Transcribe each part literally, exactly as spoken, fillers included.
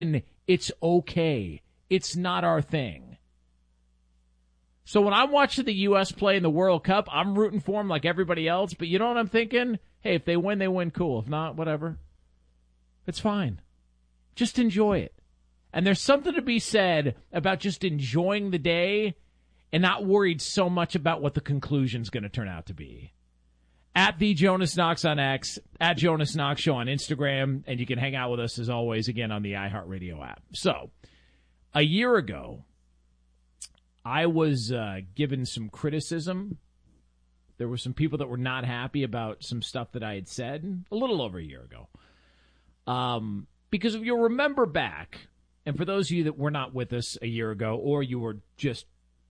it's okay. It's not our thing. So when I'm watching the U S play in the World Cup, I'm rooting for them like everybody else. But you know what I'm thinking? Hey, if they win, they win. Cool. If not, whatever. It's fine. Just enjoy it. And there's something to be said about just enjoying the day and not worried so much about what the conclusion's going to turn out to be. At the Jonas Knox on X, at Jonas Knox Show on Instagram, and you can hang out with us as always again on the iHeartRadio app. So, a year ago, I was uh, given some criticism. There were some people that were not happy about some stuff that I had said a little over a year ago. Um, because if you'll remember back, and for those of you that were not with us a year ago, or you were just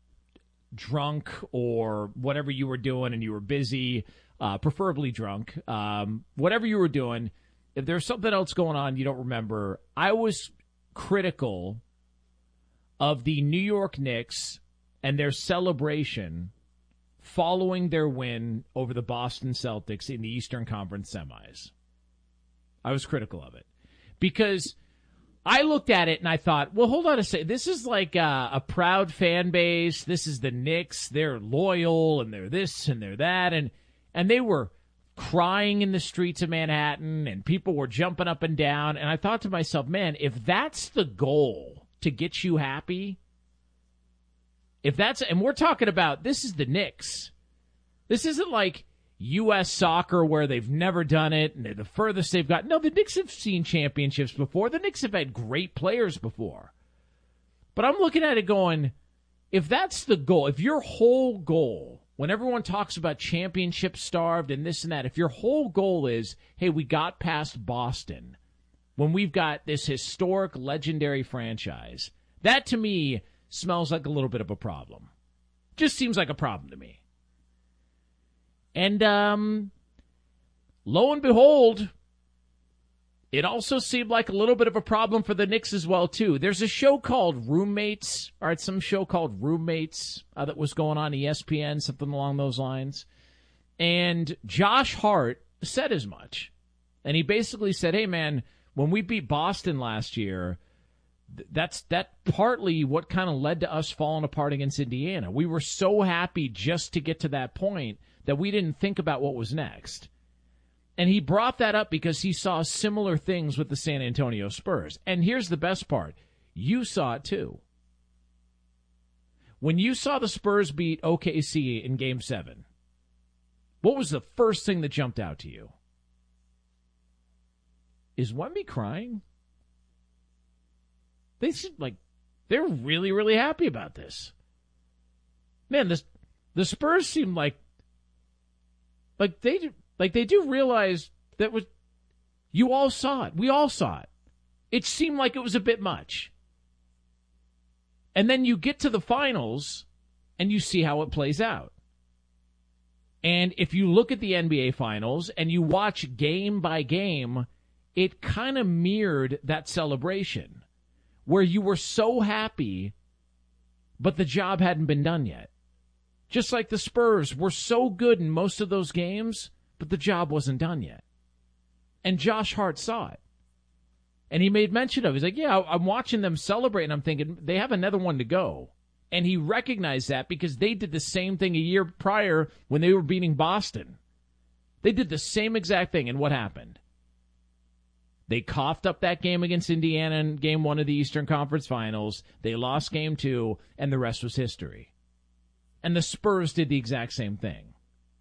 drunk or whatever you were doing and you were busy, uh, preferably drunk, um, whatever you were doing, if there's something else going on you don't remember, I was critical of the New York Knicks and their celebration following their win over the Boston Celtics in the Eastern Conference semis. I was critical of it because I looked at it and I thought, well, hold on a second. This is like a, a proud fan base. This is the Knicks. They're loyal and they're this and they're that. And, and they were crying in the streets of Manhattan and people were jumping up and down. And I thought to myself, man, if that's the goal to get you happy, if that's, and we're talking about, this is the Knicks. This isn't like U S soccer where they've never done it and they're the furthest they've got. No, the Knicks have seen championships before. The Knicks have had great players before. But I'm looking at it going, if that's the goal, if your whole goal, when everyone talks about championship starved and this and that, if your whole goal is, hey, we got past Boston when we've got this historic, legendary franchise, that to me smells like a little bit of a problem. Just seems like a problem to me. And um, lo and behold, it also seemed like a little bit of a problem for the Knicks as well, too. There's a show called Roommates, or some show called Roommates uh, that was going on E S P N, something along those lines. And Josh Hart said as much. And he basically said, hey, man, when we beat Boston last year, th- that's that partly what kind of led to us falling apart against Indiana. We were so happy just to get to that point that we didn't think about what was next. And he brought that up because he saw similar things with the San Antonio Spurs. And here's the best part. You saw it too. When you saw the Spurs beat O K C in Game seven, what was the first thing that jumped out to you? Is Wemby crying? They seem like they're really, really happy about this. Man, this, the Spurs seem like Like they do, like they do realize that was, you all saw it. We all saw it. It seemed like it was a bit much. And then you get to the finals and you see how it plays out. And if you look at the N B A finals and you watch game by game, it kind of mirrored that celebration where you were so happy, but the job hadn't been done yet. Just like the Spurs were so good in most of those games, but the job wasn't done yet. And Josh Hart saw it. And he made mention of it. He's like, yeah, I'm watching them celebrate, and I'm thinking, they have another one to go. And he recognized that because they did the same thing a year prior when they were beating Boston. They did the same exact thing, and what happened? They coughed up that game against Indiana in game one of the Eastern Conference Finals. They lost game two, and the rest was history. And the Spurs did the exact same thing.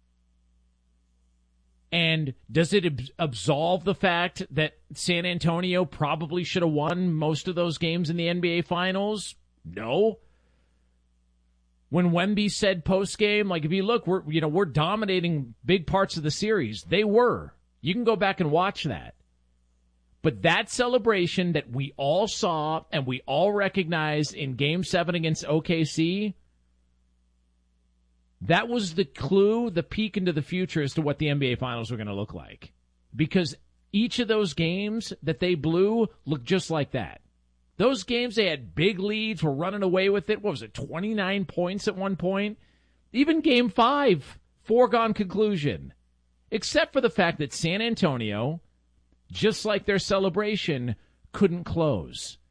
And does it ab- absolve the fact that San Antonio probably should have won most of those games in the N B A Finals? No. When Wemby said post-game, like, if you look, we're, you know, we're dominating big parts of the series. They were. You can go back and watch that. But that celebration that we all saw and we all recognized in Game seven against O K C, that was the clue, the peek into the future as to what the N B A Finals were going to look like. Because each of those games that they blew looked just like that. Those games, they had big leads, were running away with it. What was it, twenty-nine points at one point? Even Game five, foregone conclusion. Except for the fact that San Antonio, just like their celebration, couldn't close.